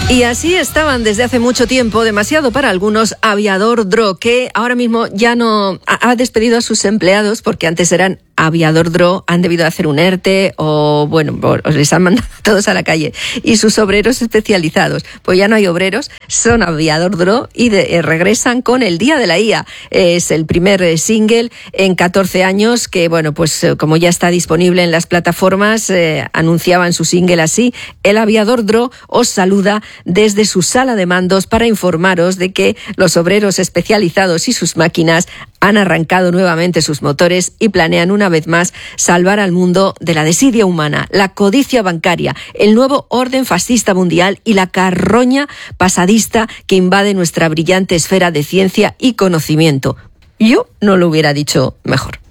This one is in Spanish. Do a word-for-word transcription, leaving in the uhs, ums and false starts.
Y así estaban desde hace mucho tiempo, demasiado para algunos, Aviador Dro, que ahora mismo ya no ha despedido a sus empleados porque antes eran Aviador Dro, han debido hacer un ERTE o, bueno, os les han mandado todos a la calle. Y sus obreros especializados, pues ya no hay obreros, son Aviador Dro y de, eh, regresan con El Día de la I A. Es el primer eh, single en catorce años que, bueno, pues eh, como ya está disponible en las plataformas, eh, anunciaban su single así: el Aviador Dro os saluda desde su sala de mandos para informaros de que los obreros especializados y sus máquinas han arrancado nuevamente sus motores y planean una vez más salvar al mundo de la desidia humana, la codicia bancaria, el nuevo orden fascista mundial y la carroña pasadista que invade nuestra brillante esfera de ciencia y conocimiento. Yo no lo hubiera dicho mejor.